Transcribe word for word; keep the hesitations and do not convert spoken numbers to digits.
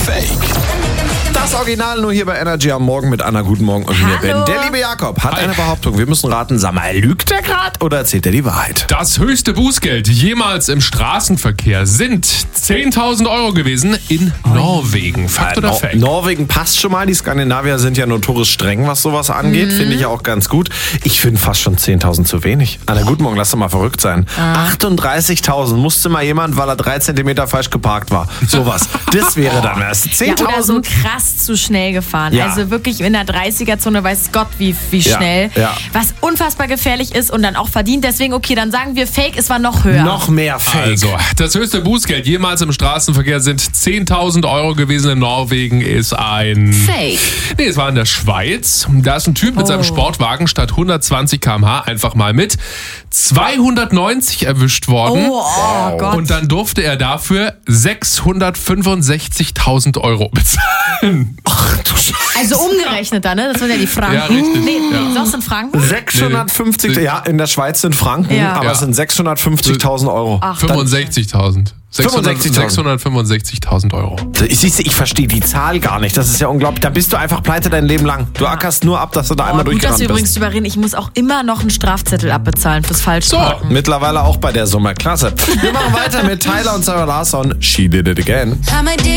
Fake. Das Original nur hier bei Energy am Morgen mit Anna. Guten Morgen und mir Ben. Der liebe Jakob hat Hi. eine Behauptung. Wir müssen raten, sag mal, lügt er gerade oder erzählt er die Wahrheit? Das höchste Bußgeld jemals im Straßenverkehr sind zehntausend Euro gewesen in Norwegen. Fakt oder Nor- Fake? Norwegen passt schon mal. Die Skandinavier sind ja notorisch streng, was sowas angeht. Mhm. Finde ich auch ganz gut. Ich finde fast schon zehntausend zu wenig. Anna, guten Morgen, lass doch mal verrückt sein. achtunddreißigtausend musste mal jemand, weil er drei Zentimeter falsch geparkt war. Sowas. Das wäre dann erst Ja, oder so zehntausend. krass zu schnell gefahren. Ja. Also wirklich in der dreißiger-Zone weiß Gott wie, wie Ja, schnell. ja. Was unfassbar gefährlich ist und dann auch verdient. Deswegen, okay, dann sagen wir Fake, es war noch höher. Noch mehr Fake. Also, das höchste Bußgeld jemals im Straßenverkehr sind zehntausend Euro gewesen. In Norwegen ist ein... Fake. Nee, es war in der Schweiz. Da ist ein Typ mit Oh. seinem Sportwagen statt hundertzwanzig Kilometer pro Stunde einfach mal mit zweihundertneunzig erwischt worden. Oh, oh Gott. Und dann durfte er dafür sechshundertfünfundsechzigtausend Euro bezahlen. Ach du Scheiße. Also umgerechnet dann, ne? Das sind ja die Franken. Ja, richtig. Nee, Ja. nee, sonst in Franken? sechshundertfünfzig, Nee. ja, in der Schweiz sind Franken, Ja. aber Ja. es sind sechshundertfünfzigtausend Euro. Ach, fünfundsechzigtausend. fünfundsechzigtausend. sechshundertfünfundsechzigtausend Euro. Ich, siehst du, ich verstehe die Zahl gar nicht. Das ist ja unglaublich. Da bist du einfach pleite dein Leben lang. Du ackerst nur ab, dass du da Oh, einmal gut, dass durchgerannt wir übrigens bist. drüber reden. Ich muss auch immer noch einen Strafzettel abbezahlen fürs Falschparken. Mittlerweile auch bei der Summe. Klasse. Wir machen weiter mit Tyler und Sarah Larsson. She did it again.